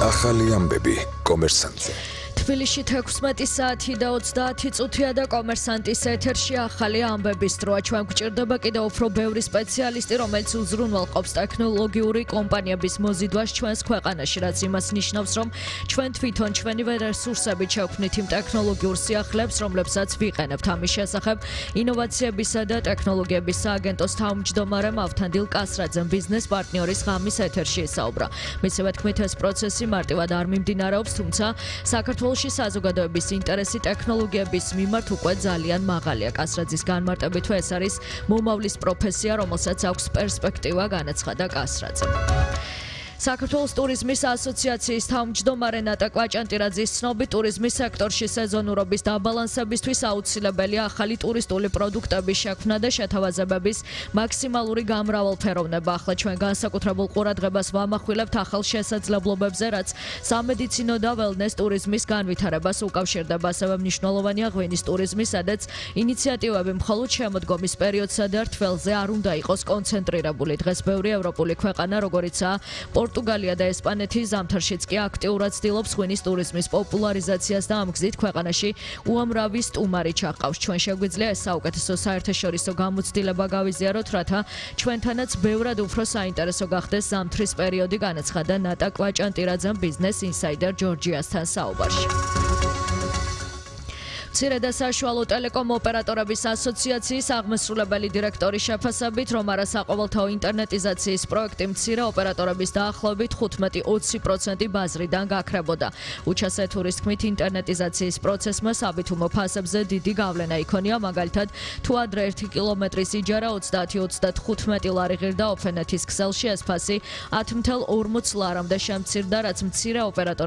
ახალი ამბები კომერსანტზე. თბილისში 16 საათი და 30 წუთია და კომერსანტის ეთერში ახალი ამბების დროა. ჩვენ გვჭირდება კიდევ უფრო ბევრი სპეციალისტი, რომელიც უზრუნველყოფს ტექნოლოგიური კომპანიების მოზიდვას ჩვენს ქვეყანაში, რაც იმას ნიშნავს, რომ ჩვენ თვითონ ჩვენივე რესურსებით შევქმნით იმ ტექნოლოგიურ სიახლეებს, რომლებსაც ვიყენებთ. ამის შესახებ ინოვაციებისა და ტექნოლოგიების სააგენტოს თავმჯდომარემ ავთანდილ კასრაძემ ბიზნეს პარტნიორის ღამის ეთერში ისაუბრა. მისივე თქმით, ეს პროცესი მარტივად არ მიმდინარეობს, თუმცა საქართველოში საზოგადოების ინტერესი ტექნოლოგიების მიმართ უკვე ძალიან მაღალია. კასრაძის განმარტებით, ეს არის მომავლის პროფესია, რომელსაც აქვს პერსპექტივა, განაცხადა კასრაძე. საქართველოს ტურიზმის ასოციაციის თავმჯდომარე ნატა კვაჭანტირაძის ცნობით, ტურიზმის სექტორში სეზონურობის დაბალანსებისთვის აუცილებელია ახალი ტურისტული პროდუქტების შექმნა და შეთავაზებების მაქსიმალური გამრავალფეროვნება. ახლა ჩვენ განსაკუთრებულ ყურადღებას ვამახვილებთ ახალ შესაძლებლობებზე, რაც სამედიცინო და ველნეს ტურიზმის განვითარებას უკავშირდება. ასევე მნიშვნელოვანია ღვინის ტურიზმი, სადაც ინიციატივები მხოლოდ შემოდგომის პერიოდსა და რთველზე არ უნდა იყოს კონცენტრირებული. დღეს ბევრი ევროპული ქვეყანა, როგორიცაა პორტუგალია და ესპანეთი, ზამთარშიც კი აქტიურად ცდილობს ღვინის ტურიზმის პოპულარიზაციას და ამ გზით ქვეყანაში უამრავი სტუმარი ჩაჰყავს. ჩვენ შეგვიძლია ეს საუკეთესო საერთაშორისო გამოცდილება გავიზიაროთ, რათა ჩვენთანაც ბევრად უფრო საინტერესო გახდეს ზამთრის პერიოდი, განაცხადა ნატა კვაჭანტირაძემ ბიზნეს ინსაიდერ ჯორჯიასთან საუბარში. მცირე და საშუალო ტელეკომ ოპერატორების ასოციაციის აღმასრულებელი დირექტორის შეფასებით, რომ არასაყოველთაო ინტერნეტიზაციის პროექტი მცირე ოპერატორების დაახლოებით 15-20% ბაზრიდან გაქრებოდა. უჩასეთურის თქმით, ინტერნეტიზაციის პროცესმა საბითუმო ფასებზე დიდი გავლენა იქონია, მაგალითად, თუ ადრე 1 კილომეტრის იჯარა 30-35 ლარი ღირდა ოფენეთის ქსელში, ეს ფასი 10.40 ლარამდე შემცირდა, რაც მცირე ოპერატორების